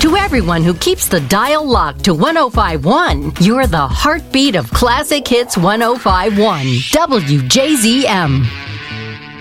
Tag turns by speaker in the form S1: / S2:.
S1: To everyone who keeps the dial locked to 105.1, you're the heartbeat of Classic Hits 105.1, WJZM.